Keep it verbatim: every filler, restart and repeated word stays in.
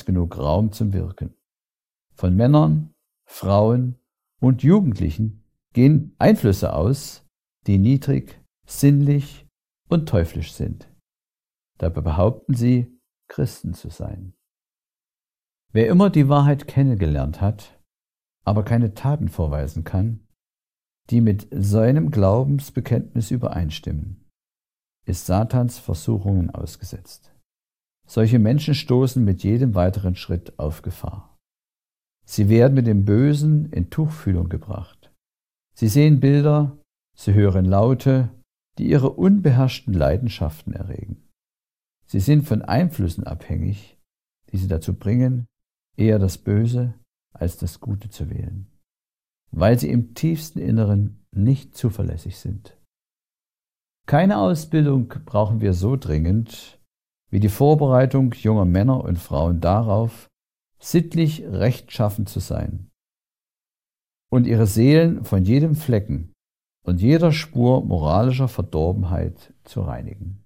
als genug Raum zum Wirken. Von Männern, Frauen und Jugendlichen gehen Einflüsse aus, die niedrig, sinnlich und teuflisch sind. Dabei behaupten sie, Christen zu sein. Wer immer die Wahrheit kennengelernt hat, aber keine Taten vorweisen kann, die mit seinem Glaubensbekenntnis übereinstimmen, ist Satans Versuchungen ausgesetzt. Solche Menschen stoßen mit jedem weiteren Schritt auf Gefahr. Sie werden mit dem Bösen in Tuchfühlung gebracht. Sie sehen Bilder, sie hören Laute, die ihre unbeherrschten Leidenschaften erregen. Sie sind von Einflüssen abhängig, die sie dazu bringen, eher das Böse als das Gute zu wählen, weil sie im tiefsten Inneren nicht zuverlässig sind. Keine Ausbildung brauchen wir so dringend wie die Vorbereitung junger Männer und Frauen darauf, sittlich rechtschaffen zu sein und ihre Seelen von jedem Flecken und jeder Spur moralischer Verdorbenheit zu reinigen.